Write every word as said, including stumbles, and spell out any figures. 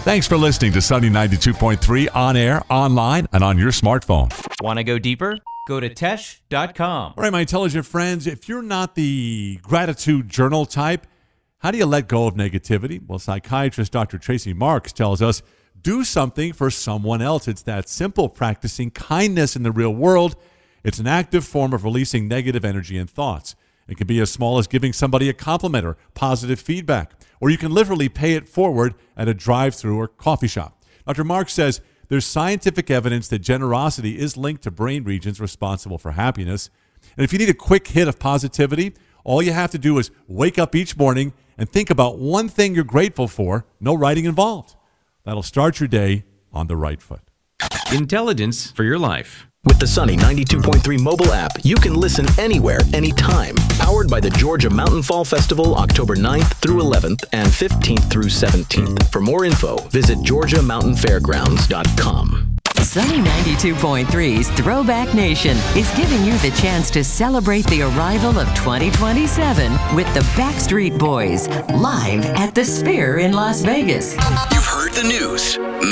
Thanks for listening to Sunny ninety-two point three on air, online, and on your smartphone. Want to go deeper? Go to tesh dot com. All right, my intelligent friends, if you're not the gratitude journal type, how do you let go of negativity? Well, psychiatrist Doctor Tracy Marks tells us, do something for someone else. It's that simple, practicing kindness in the real world. It's an active form of releasing negative energy and thoughts. It can be as small as giving somebody a compliment or positive feedback, or you can literally pay it forward at a drive-thru or coffee shop. Doctor Marks says there's scientific evidence that generosity is linked to brain regions responsible for happiness. And if you need a quick hit of positivity, all you have to do is wake up each morning and think about one thing you're grateful for, no writing involved. That'll start your day on the right foot. Intelligence for your life. With the Sunny ninety-two point three mobile app, you can listen anywhere, anytime. Powered by the Georgia Mountain Fall Festival, October ninth through eleventh and fifteenth through seventeenth. For more info, visit georgia mountain fairgrounds dot com. Sunny ninety-two point three's Throwback Nation is giving you the chance to celebrate the arrival of twenty twenty-seven with the Backstreet Boys, live at the Sphere in Las Vegas. You've heard the news.